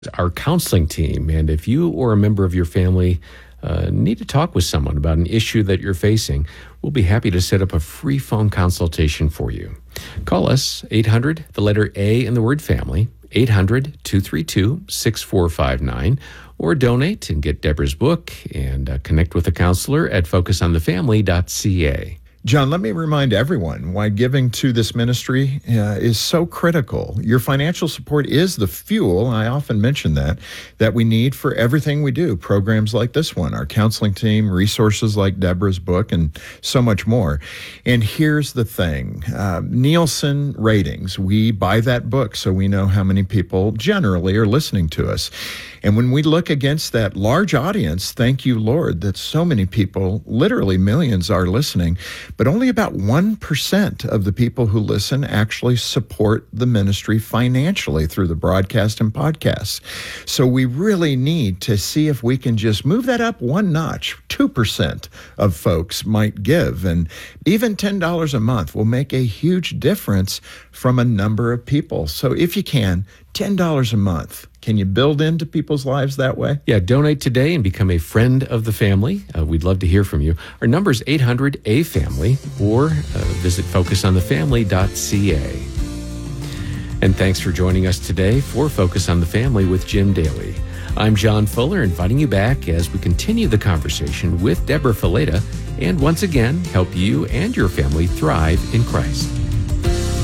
our counseling team. And if you or a member of your family need to talk with someone about an issue that you're facing, we'll be happy to set up a free phone consultation for you. Call us, 800, the letter A in the word family, 800-232-6459, or donate and get Deborah's book and connect with a counselor at focusonthefamily.ca. John, let me remind everyone why giving to this ministry is so critical. Your financial support is the fuel, I often mention that we need for everything we do. Programs like this one, our counseling team, resources like Deborah's book, and so much more. And here's the thing, Nielsen ratings, we buy that book so we know how many people generally are listening to us. And when we look against that large audience, thank you, Lord, that so many people, literally millions, are listening. But only about 1% of the people who listen actually support the ministry financially through the broadcast and podcasts. So we really need to see if we can just move that up one notch. 2% of folks might give, and even $10 a month will make a huge difference from a number of people. So if you can, $10 a month. Can you build into people's lives that way? Yeah, donate today and become a friend of the family. We'd love to hear from you. Our number is 800-A-FAMILY, or visit focusonthefamily.ca. And thanks for joining us today for Focus on the Family with Jim Daly. I'm John Fuller, inviting you back as we continue the conversation with Deborah Fileta and once again help you and your family thrive in Christ.